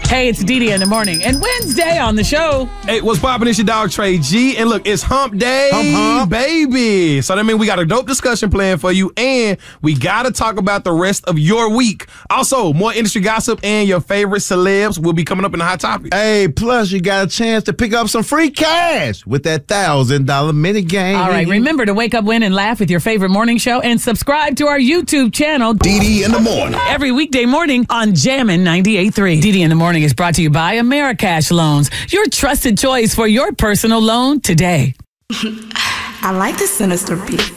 Hey, it's Dee Dee in the morning. And Wednesday on the show. Hey, what's poppin'? It's your dog, Trey G. And look, it's hump day, Hump. baby. So that means we got a dope discussion plan for you, and we got to talk about the rest of your week. Also, more industry gossip and your favorite celebs will be coming up in the Hot Topic. Hey, plus you got a chance to pick up some free cash with that $1,000 mini game. All right, remember to wake up, win, and laugh with your favorite morning show and subscribe to our YouTube channel, Dee Dee in the morning. every weekday morning on Jammin' 98.3. Dee Dee in the morning is brought to you by Americash Loans, your trusted choice for your personal loan today. I like the sinister beat.